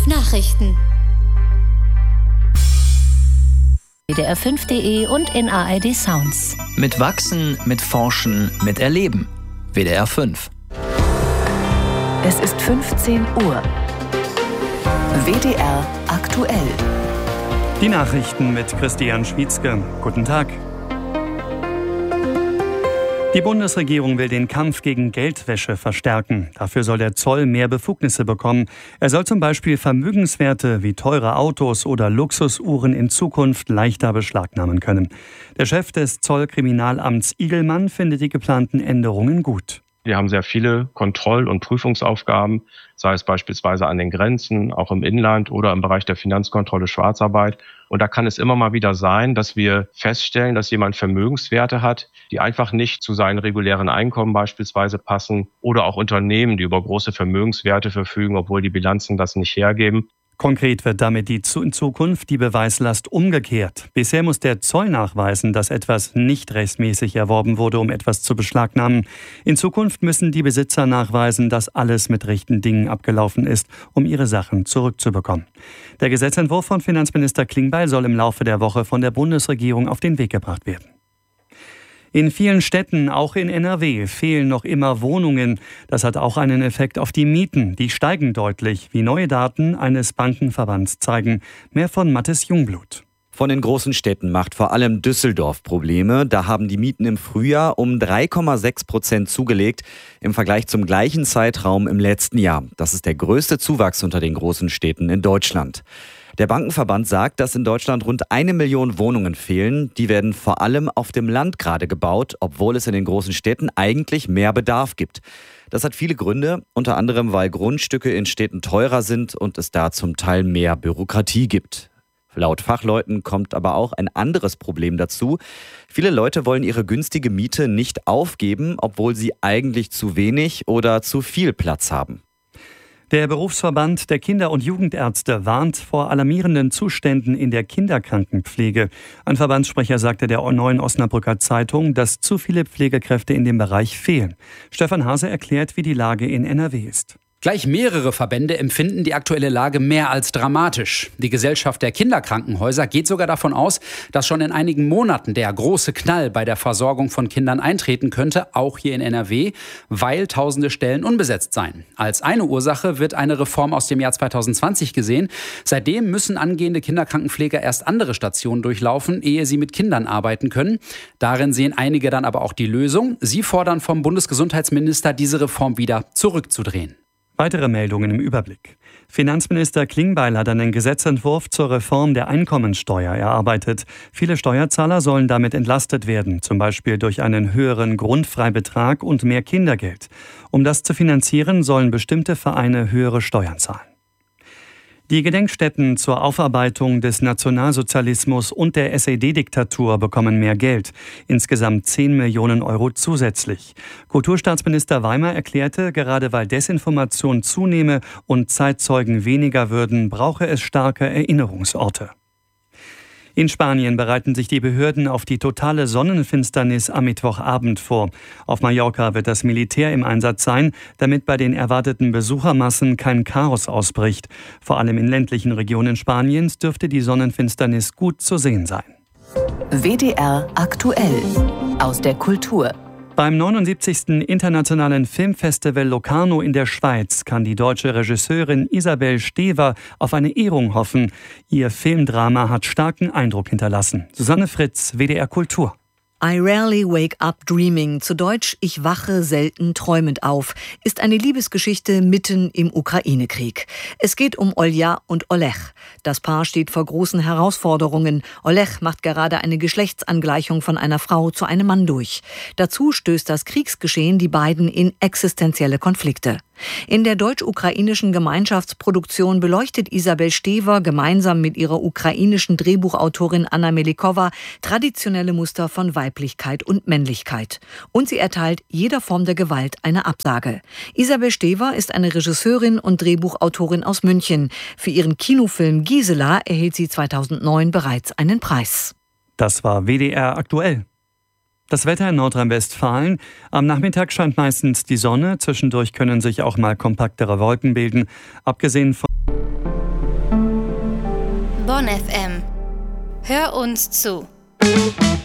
5 Nachrichten. WDR5.de und in ARD Sounds. Mit Wachsen, mit Forschen, mit Erleben. WDR 5. Es ist 15 Uhr. WDR aktuell. Die Nachrichten mit Christian Schwietzke. Guten Tag. Die Bundesregierung will den Kampf gegen Geldwäsche verstärken. Dafür soll der Zoll mehr Befugnisse bekommen. Er soll zum Beispiel Vermögenswerte wie teure Autos oder Luxusuhren in Zukunft leichter beschlagnahmen können. Der Chef des Zollkriminalamts Igelmann findet die geplanten Änderungen gut. Wir haben sehr viele Kontroll- und Prüfungsaufgaben, sei es beispielsweise an den Grenzen, auch im Inland oder im Bereich der Finanzkontrolle Schwarzarbeit. Und da kann es immer mal wieder sein, dass wir feststellen, dass jemand Vermögenswerte hat, die einfach nicht zu seinen regulären Einkommen beispielsweise passen, oder auch Unternehmen, die über große Vermögenswerte verfügen, obwohl die Bilanzen das nicht hergeben. Konkret wird damit in Zukunft die Beweislast umgekehrt. Bisher muss der Zoll nachweisen, dass etwas nicht rechtmäßig erworben wurde, um etwas zu beschlagnahmen. In Zukunft müssen die Besitzer nachweisen, dass alles mit rechten Dingen abgelaufen ist, um ihre Sachen zurückzubekommen. Der Gesetzentwurf von Finanzminister Klingbeil soll im Laufe der Woche von der Bundesregierung auf den Weg gebracht werden. In vielen Städten, auch in NRW, fehlen noch immer Wohnungen. Das hat auch einen Effekt auf die Mieten. Die steigen deutlich, wie neue Daten eines Bankenverbands zeigen. Mehr von Mathis Jungblut. Von den großen Städten macht vor allem Düsseldorf Probleme. Da haben die Mieten im Frühjahr um 3,6% zugelegt im Vergleich zum gleichen Zeitraum im letzten Jahr. Das ist der größte Zuwachs unter den großen Städten in Deutschland. Der Bankenverband sagt, dass in Deutschland rund 1 Million Wohnungen fehlen. Die werden vor allem auf dem Land gerade gebaut, obwohl es in den großen Städten eigentlich mehr Bedarf gibt. Das hat viele Gründe, unter anderem, weil Grundstücke in Städten teurer sind und es da zum Teil mehr Bürokratie gibt. Laut Fachleuten kommt aber auch ein anderes Problem dazu. Viele Leute wollen ihre günstige Miete nicht aufgeben, obwohl sie eigentlich zu wenig oder zu viel Platz haben. Der Berufsverband der Kinder- und Jugendärzte warnt vor alarmierenden Zuständen in der Kinderkrankenpflege. Ein Verbandssprecher sagte der Neuen Osnabrücker Zeitung, dass zu viele Pflegekräfte in dem Bereich fehlen. Stefan Hase erklärt, wie die Lage in NRW ist. Gleich mehrere Verbände empfinden die aktuelle Lage mehr als dramatisch. Die Gesellschaft der Kinderkrankenhäuser geht sogar davon aus, dass schon in einigen Monaten der große Knall bei der Versorgung von Kindern eintreten könnte, auch hier in NRW, weil tausende Stellen unbesetzt seien. Als eine Ursache wird eine Reform aus dem Jahr 2020 gesehen. Seitdem müssen angehende Kinderkrankenpfleger erst andere Stationen durchlaufen, ehe sie mit Kindern arbeiten können. Darin sehen einige dann aber auch die Lösung. Sie fordern vom Bundesgesundheitsminister, diese Reform wieder zurückzudrehen. Weitere Meldungen im Überblick. Finanzminister Klingbeil hat einen Gesetzentwurf zur Reform der Einkommensteuer erarbeitet. Viele Steuerzahler sollen damit entlastet werden, zum Beispiel durch einen höheren Grundfreibetrag und mehr Kindergeld. Um das zu finanzieren, sollen bestimmte Vereine höhere Steuern zahlen. Die Gedenkstätten zur Aufarbeitung des Nationalsozialismus und der SED-Diktatur bekommen mehr Geld. Insgesamt 10 Millionen Euro zusätzlich. Kulturstaatsminister Weimer erklärte, gerade weil Desinformation zunehme und Zeitzeugen weniger würden, brauche es starke Erinnerungsorte. In Spanien bereiten sich die Behörden auf die totale Sonnenfinsternis am Mittwochabend vor. Auf Mallorca wird das Militär im Einsatz sein, damit bei den erwarteten Besuchermassen kein Chaos ausbricht. Vor allem in ländlichen Regionen Spaniens dürfte die Sonnenfinsternis gut zu sehen sein. WDR aktuell aus der Kultur. Beim 79. Internationalen Filmfestival Locarno in der Schweiz kann die deutsche Regisseurin Isabel Stever auf eine Ehrung hoffen. Ihr Filmdrama hat starken Eindruck hinterlassen. Susanne Fritz, WDR Kultur. I rarely wake up dreaming, zu Deutsch Ich wache selten träumend auf, ist eine Liebesgeschichte mitten im Ukraine-Krieg. Es geht um Olja und Oleg. Das Paar steht vor großen Herausforderungen. Oleg macht gerade eine Geschlechtsangleichung von einer Frau zu einem Mann durch. Dazu stößt das Kriegsgeschehen die beiden in existenzielle Konflikte. In der deutsch-ukrainischen Gemeinschaftsproduktion beleuchtet Isabel Stever gemeinsam mit ihrer ukrainischen Drehbuchautorin Anna Melikowa traditionelle Muster von Weiblichkeit und Männlichkeit. Und sie erteilt jeder Form der Gewalt eine Absage. Isabel Stever ist eine Regisseurin und Drehbuchautorin aus München. Für ihren Kinofilm Gisela erhielt sie 2009 bereits einen Preis. Das war WDR aktuell. Das Wetter in Nordrhein-Westfalen. Am Nachmittag scheint meistens die Sonne. Zwischendurch können sich auch mal kompaktere Wolken bilden. Abgesehen von Bonn FM. Hör uns zu.